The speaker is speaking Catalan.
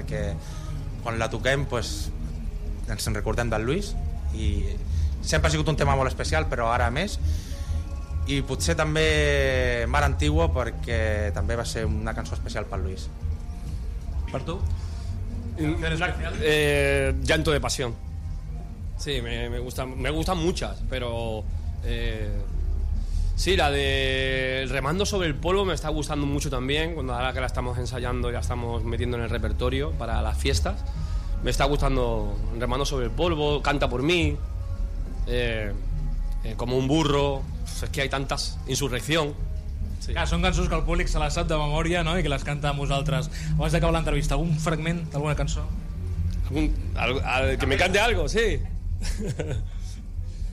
perquè quan la toquem ens en recordem del Lluís, i sempre ha sigut un tema molt especial, però ara més. I potser també Mar Antigua, perquè també va ser una cançó especial pel Lluís. ¿Per tu? Llanto de pasión. Sí, me gustan muchas, pero sí, la de Remando sobre el polvo me está gustando mucho también. Cuando ahora que la estamos ensayando y la estamos metiendo en el repertorio para las fiestas, me está gustando Remando sobre el polvo, Canta por mí, Como un burro. Es que hay tantas, Insurrección. Sí. Clar, són cançons que el públic se les sap de memòria, no? I que les canta amb vosaltres. Abans d'acabar l'entrevista, algun fragment d'alguna cançó? Que me cante algo, sí.